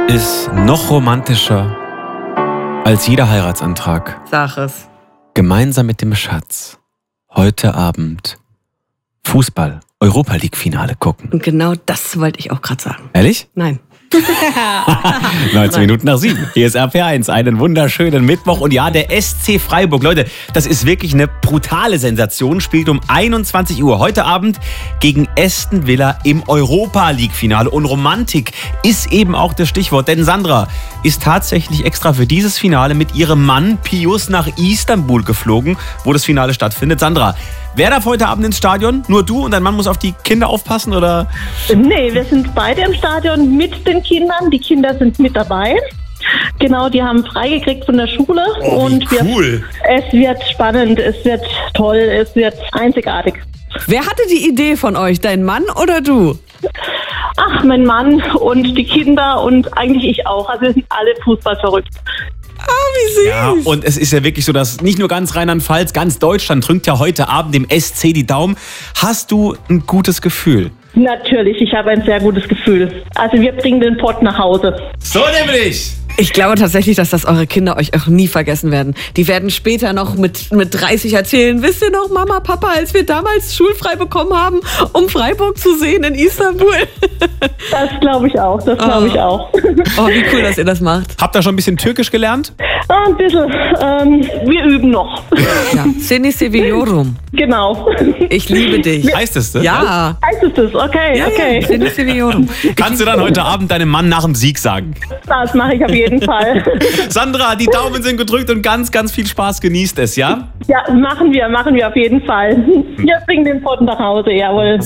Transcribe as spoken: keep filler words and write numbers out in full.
ist noch romantischer als jeder Heiratsantrag. Sag es. Gemeinsam mit dem Schatz heute Abend Fußball Europa League Finale gucken. Und genau das wollte ich auch gerade sagen. Ehrlich? Nein. neunzehn Minuten nach sieben. Hier ist R P eins. Einen wunderschönen Mittwoch. Und ja, der S C Freiburg. Leute, das ist wirklich eine brutale Sensation. Spielt um einundzwanzig Uhr heute Abend gegen Aston Villa im Europa League Finale. Und Romantik ist eben auch das Stichwort. Denn Sandra ist tatsächlich extra für dieses Finale mit ihrem Mann Pius nach Istanbul geflogen, wo das Finale stattfindet. Sandra, wer darf heute Abend ins Stadion? Nur du und dein Mann muss auf die Kinder aufpassen, oder? Nee, wir sind beide im Stadion mit den Kindern. Die Kinder sind mit dabei. Genau, die haben freigekriegt von der Schule. Oh, und wie cool. Wir, es wird spannend, es wird toll, es wird einzigartig. Wer hatte die Idee von euch? Dein Mann oder du? Ach, mein Mann und die Kinder und eigentlich ich auch. Also wir sind alle Fußball verrückt. Ah, wie süß. Ja, und es ist ja wirklich so, dass nicht nur ganz Rheinland-Pfalz, ganz Deutschland drückt ja heute Abend dem S C die Daumen. Hast du ein gutes Gefühl? Natürlich, ich habe ein sehr gutes Gefühl. Also wir bringen den Pott nach Hause. So nämlich! Ich glaube tatsächlich, dass das eure Kinder euch auch nie vergessen werden. Die werden später noch mit, mit dreißig erzählen, wisst ihr noch, Mama, Papa, als wir damals schulfrei bekommen haben, um Freiburg zu sehen in Istanbul? Das glaube ich auch, das glaube ich auch. Oh, wie cool, dass ihr das macht. Habt ihr schon ein bisschen Türkisch gelernt? Ah, ein bisschen. Ähm, wir üben noch. Ja, Seni seviyorum. Genau. Ich liebe dich. Heißt es das? Ja. Heißt es das? Okay, Ja, okay. ja, Seni seviyorum. Kannst du dann heute Abend deinem Mann nach dem Sieg sagen? Das mache ich auf jeden Fall. Sandra, die Daumen sind gedrückt und ganz, ganz viel Spaß. Genießt es, ja? Ja, machen wir, machen wir auf jeden Fall. Wir bringen den Pott nach Hause, jawohl.